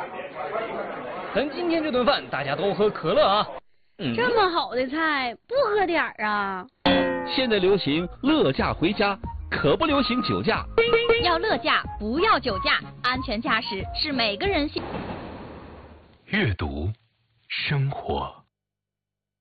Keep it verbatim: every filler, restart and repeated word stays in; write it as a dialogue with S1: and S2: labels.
S1: 等今天这顿饭，大家都喝可乐啊！
S2: 嗯、这么好的菜，不喝点儿啊？
S3: 现在流行乐驾回家，可不流行酒驾。
S4: 要乐驾，不要酒驾，安全驾驶是每个人心。
S5: 阅读，生活。